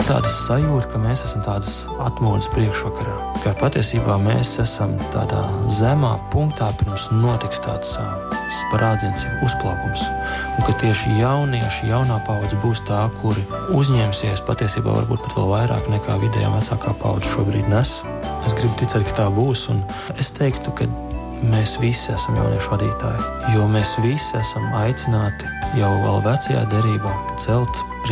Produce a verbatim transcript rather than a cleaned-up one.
ir tāda sajūta, ka mēs esam tādas atmodas priekšvakarā. Ka patiesībā mēs esam tādā zemā punktā, pirms notiks tāds sprādziens, uzplaukums. Un ka tieši jaunieši, jaunā paudze būs tā, kuri uzņemsies patiesībā varbūt pat vēl vairāk nekā vidējā vecākā paudze šobrīd nes. Es gribu ticēt, ka tā būs, un es teiktu, ka mēs visi esam jauniešu vadītāji, jo mēs visi esam aicināti jau vēl vecajā derībā celt